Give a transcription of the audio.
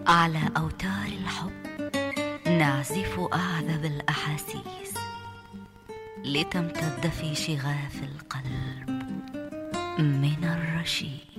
على أوتار الحب نعزف أعذب الأحاسيس لتمتد في شغاف القلب من الرشيق.